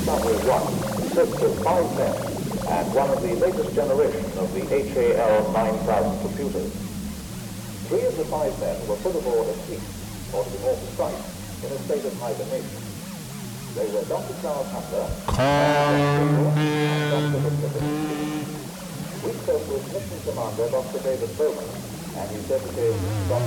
Discovery 1 consists of 5 men and one of the latest generation of the HAL 9000 computers. 3 of the 5 men were put aboard asleep, or to be more precise, in a state of hibernation. They were Dr. Charles Hunter and Dr. Victor Kaminsky. We spoke with Mission Commander Dr. David Bowman and his deputy, Dr.